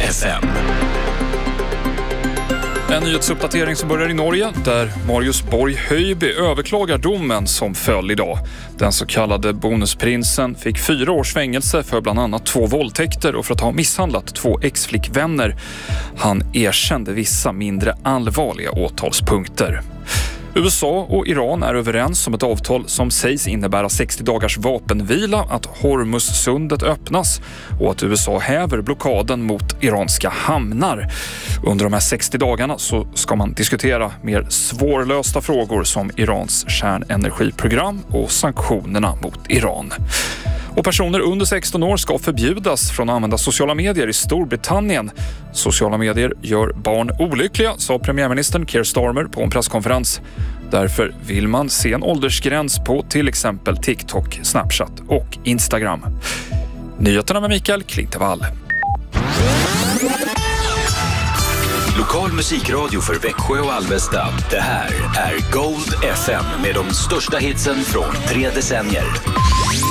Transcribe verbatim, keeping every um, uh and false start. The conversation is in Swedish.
F M. En nyhetsuppdatering som börjar i Norge där Marius Borg Høiby överklagar domen som föll idag. Den så kallade bonusprinsen fick fyra års fängelse för bland annat två våldtäkter och för att ha misshandlat två ex-flickvänner. Han erkände vissa mindre allvarliga åtalspunkter. U S A och Iran är överens om ett avtal som sägs innebära sextio dagars vapenvila, att Hormuzsundet öppnas och att U S A häver blockaden mot iranska hamnar. Under de här sextio dagarna så ska man diskutera mer svårlösta frågor som Irans kärnenergiprogram och sanktionerna mot Iran. Och personer under sexton år ska förbjudas från att använda sociala medier i Storbritannien. Sociala medier gör barn olyckliga, sa premiärministern Keir Starmer på en presskonferens. Därför vill man se en åldersgräns på till exempel TikTok, Snapchat och Instagram. Nyheterna med Mikael Klintevall. Lokal musikradio för Växjö och Alvesta. Det här är Gold F M med de största hitsen från tre decennier.